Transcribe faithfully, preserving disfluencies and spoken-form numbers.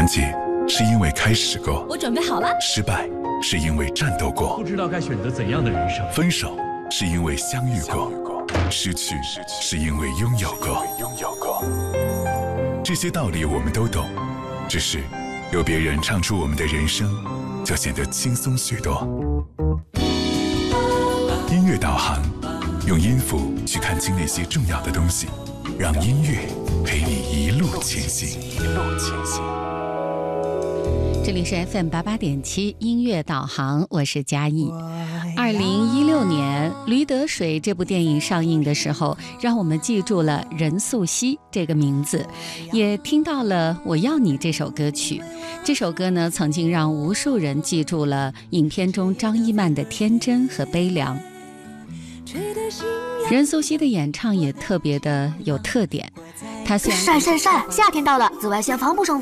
团结是因为开始过， 我准备好了。 失败是因为战斗过， 不知道该选择怎样的人生。 分手是因为相遇过，失去是因为拥有过。这些道理我们都懂，只是有别人唱出我们的人生，就显得轻松许多。音乐导航，用音符去看清那些重要的东西，让音乐陪你一路前行。一路前行。 这里是 F M 八八点七音乐导航，我是嘉义。二零一六年《驴得水》这部电影上映的时候，让我们记住了任素汐这个名字，也听到了《我要你》这首歌曲。这首歌呢，曾经让无数人记住了影片中张一曼的天真和悲凉。任素汐的演唱也特别的有特点，她虽然晒晒晒，夏天到了，紫外线防不胜